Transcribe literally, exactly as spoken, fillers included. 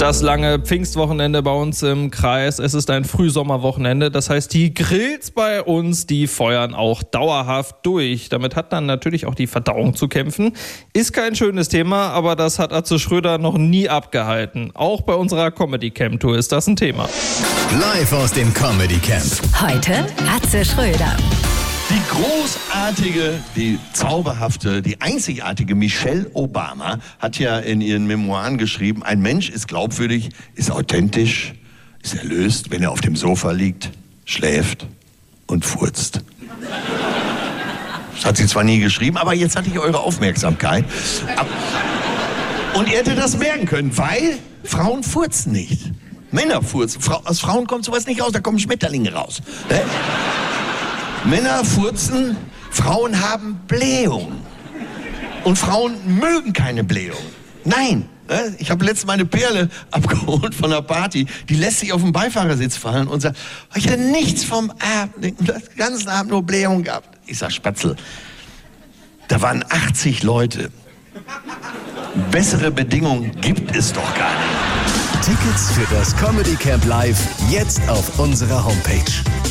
Das lange Pfingstwochenende bei uns im Kreis, es ist ein Frühsommerwochenende, das heißt, die Grills bei uns, die feuern auch dauerhaft durch. Damit hat dann natürlich auch die Verdauung zu kämpfen. Ist kein schönes Thema, aber das hat Atze Schröder noch nie abgehalten. Auch bei unserer Comedy-Camp-Tour ist das ein Thema. Live aus dem Comedy-Camp. Heute Atze Schröder. Die großartige, die zauberhafte, die einzigartige Michelle Obama hat ja in ihren Memoiren geschrieben, ein Mensch ist glaubwürdig, ist authentisch, ist erlöst, wenn er auf dem Sofa liegt, schläft und furzt. Das hat sie zwar nie geschrieben, aber jetzt hatte ich eure Aufmerksamkeit. Und ihr hättet das merken können, weil Frauen furzen nicht. Männer furzen. Aus Frauen kommt sowas nicht raus, da kommen Schmetterlinge raus. Männer furzen, Frauen haben Blähung. Und Frauen mögen keine Blähung. Nein, ich habe letztens meine Perle abgeholt von einer Party. Die lässt sich auf den Beifahrersitz fallen und sagt, ich hatte nichts vom Abend, den ganzen Abend nur Blähung gehabt. Ich sag, Spatzel, da waren achtzig Leute. Bessere Bedingungen gibt es doch gar nicht. Tickets für das Comedy Camp Live jetzt auf unserer Homepage.